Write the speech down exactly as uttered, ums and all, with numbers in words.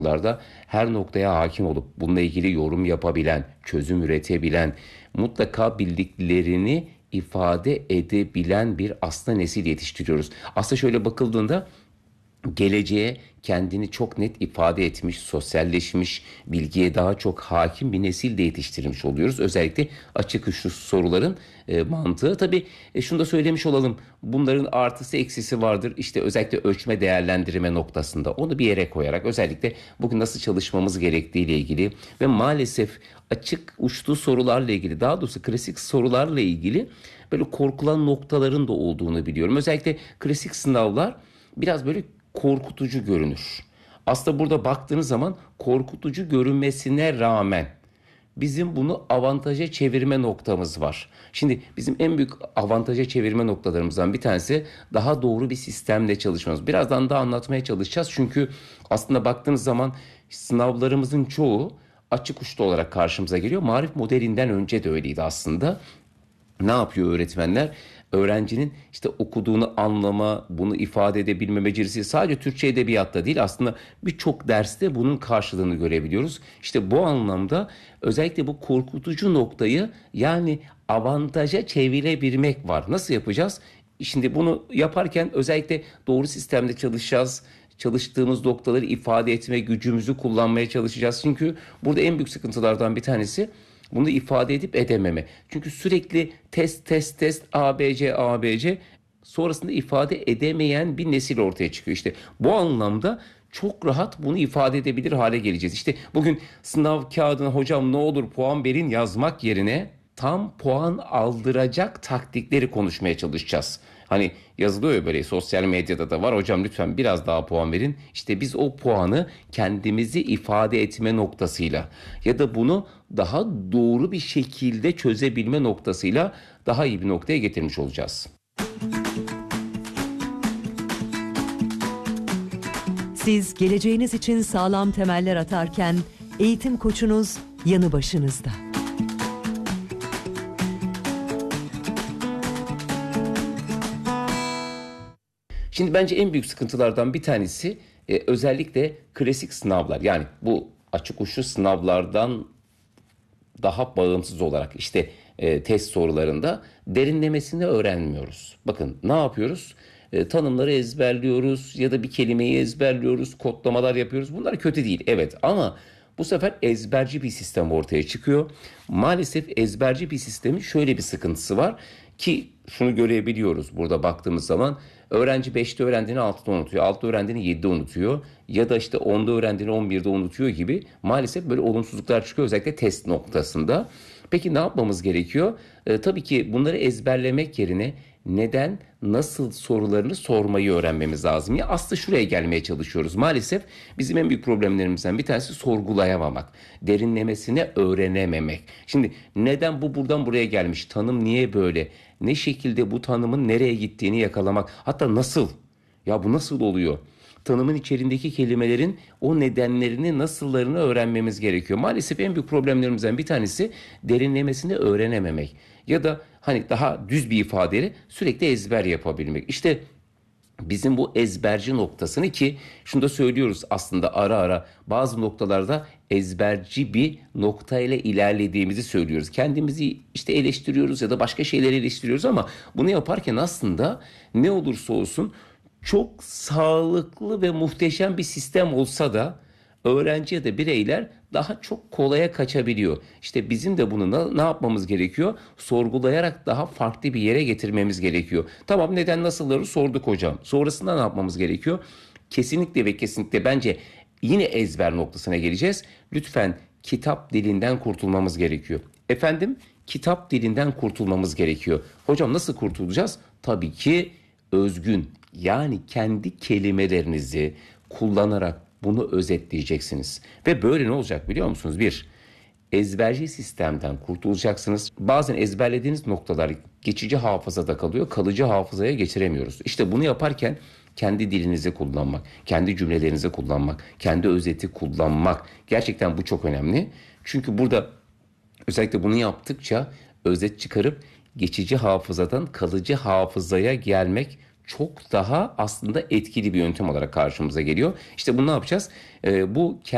larda her noktaya hakim olup bununla ilgili yorum yapabilen, çözüm üretebilen, mutlaka bildiklerini ifade edebilen bir aslında nesil yetiştiriyoruz. Aslında şöyle bakıldığında geleceğe kendini çok net ifade etmiş, sosyalleşmiş, bilgiye daha çok hakim bir nesil de yetiştirmiş oluyoruz. Özellikle açık uçlu soruların e, mantığı. Tabii e, şunu da söylemiş olalım. Bunların artısı eksisi vardır. İşte özellikle ölçme değerlendirme noktasında onu bir yere koyarak özellikle bugün nasıl çalışmamız gerektiği ile ilgili ve maalesef açık uçlu sorularla ilgili, daha doğrusu klasik sorularla ilgili böyle korkulan noktaların da olduğunu biliyorum. Özellikle klasik sınavlar biraz böyle korkutucu görünür. Aslında burada baktığınız zaman korkutucu görünmesine rağmen bizim bunu avantaja çevirme noktamız var. Şimdi bizim en büyük avantaja çevirme noktalarımızdan bir tanesi daha doğru bir sistemle çalışmamız. Birazdan daha anlatmaya çalışacağız. Çünkü aslında baktığınız zaman sınavlarımızın çoğu açık uçlu olarak karşımıza geliyor. Marif modelinden önce de öyleydi aslında. Ne yapıyor öğretmenler? Öğrencinin işte okuduğunu anlama, bunu ifade edebilme becerisi sadece Türkçe edebiyatta değil, aslında birçok derste bunun karşılığını görebiliyoruz. İşte bu anlamda özellikle bu korkutucu noktayı, yani avantaja çevirebilmek var. Nasıl yapacağız? Şimdi bunu yaparken özellikle doğru sistemde çalışacağız. Çalıştığımız noktaları ifade etme gücümüzü kullanmaya çalışacağız. Çünkü burada en büyük sıkıntılardan bir tanesi bunu ifade edip edememe. Çünkü sürekli test test test A B C A B C sonrasında ifade edemeyen bir nesil ortaya çıkıyor. İşte bu anlamda çok rahat bunu ifade edebilir hale geleceğiz. İşte bugün sınav kağıdına hocam ne olur puan verin yazmak yerine tam puan aldıracak taktikleri konuşmaya çalışacağız. Hani yazılıyor ya, böyle sosyal medyada da var. Hocam lütfen biraz daha puan verin. İşte biz o puanı kendimizi ifade etme noktasıyla ya da bunu daha doğru bir şekilde çözebilme noktasıyla daha iyi bir noktaya getirmiş olacağız. Siz geleceğiniz için sağlam temeller atarken eğitim koçunuz yanı başınızda. Şimdi bence en büyük sıkıntılardan bir tanesi e, özellikle klasik sınavlar. Yani bu açık uçlu sınavlardan daha bağımsız olarak işte e, test sorularında derinlemesine öğrenmiyoruz. Bakın ne yapıyoruz? E, tanımları ezberliyoruz ya da bir kelimeyi ezberliyoruz, kodlamalar yapıyoruz. Bunlar kötü değil, evet, ama bu sefer ezberci bir sistem ortaya çıkıyor. Maalesef ezberci bir sistemin şöyle bir sıkıntısı var ki şunu görebiliyoruz burada baktığımız zaman: öğrenci beşte öğrendiğini altıda unutuyor, altıda öğrendiğini yedide unutuyor ya da işte onda öğrendiğini on birde unutuyor gibi maalesef böyle olumsuzluklar çıkıyor özellikle test noktasında. Peki ne yapmamız gerekiyor? Ee, tabii ki bunları ezberlemek yerine neden, nasıl sorularını sormayı öğrenmemiz lazım. Ya aslında şuraya gelmeye çalışıyoruz. Maalesef bizim en büyük problemlerimizden bir tanesi sorgulayamamak, derinlemesine öğrenememek. Şimdi neden bu buradan buraya gelmiş, tanım niye böyle, ne şekilde bu tanımın nereye gittiğini yakalamak, hatta nasıl, ya bu nasıl oluyor? Tanımın içerisindeki kelimelerin o nedenlerini, nasıllarını öğrenmemiz gerekiyor. Maalesef en büyük problemlerimizden bir tanesi derinlemesine öğrenememek. Ya da hani daha düz bir ifadeyle sürekli ezber yapabilmek. İşte bizim bu ezberci noktasını, ki şunu da söylüyoruz aslında ara ara, bazı noktalarda ezberci bir noktayla ilerlediğimizi söylüyoruz. Kendimizi işte eleştiriyoruz ya da başka şeyleri eleştiriyoruz ama bunu yaparken aslında ne olursa olsun çok sağlıklı ve muhteşem bir sistem olsa da öğrenci ya da bireyler daha çok kolaya kaçabiliyor. İşte bizim de bunu na- ne yapmamız gerekiyor? Sorgulayarak daha farklı bir yere getirmemiz gerekiyor. Tamam, neden nasılları sorduk hocam. Sonrasında ne yapmamız gerekiyor? Kesinlikle ve kesinlikle bence yine ezber noktasına geleceğiz. Lütfen kitap dilinden kurtulmamız gerekiyor. Efendim, kitap dilinden kurtulmamız gerekiyor. Hocam nasıl kurtulacağız? Tabii ki özgün, yani kendi kelimelerinizi kullanarak bunu özetleyeceksiniz. Ve böyle ne olacak biliyor musunuz? Bir, ezberci sistemden kurtulacaksınız. Bazen ezberlediğiniz noktalar geçici hafızada kalıyor, kalıcı hafızaya geçiremiyoruz. İşte bunu yaparken kendi dilinizi kullanmak, kendi cümlelerinizi kullanmak, kendi özeti kullanmak, gerçekten bu çok önemli. Çünkü burada özellikle bunu yaptıkça özet çıkarıp geçici hafızadan kalıcı hafızaya gelmek çok daha aslında etkili bir yöntem olarak karşımıza geliyor. İşte bunu ne yapacağız? Ee, bu